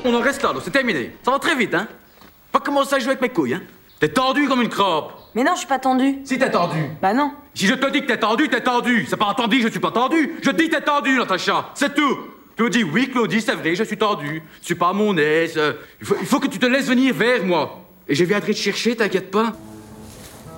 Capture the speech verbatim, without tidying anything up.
on en reste là, là, c'est terminé. Ça va très vite, hein. Pas commencer à jouer avec mes couilles, hein. T'es tendu comme une crabe. Mais non, je suis pas tendue. Si t'es tendu. Bah non. Si je te dis que t'es tendu, t'es tendu. C'est pas entendu que je suis pas tendu. Je te dis que t'es tendu, Natacha. C'est tout. Tu me dis, oui, Claudie, c'est vrai, je suis tendu. Je suis pas à mon aise. Il faut, il faut que tu te laisses venir vers moi. Et je viendrai te chercher, t'inquiète pas.